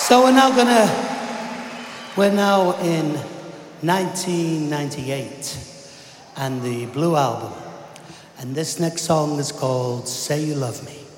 So we're now in 1998 and the Blue Album. And this next song is called Say You Love Me.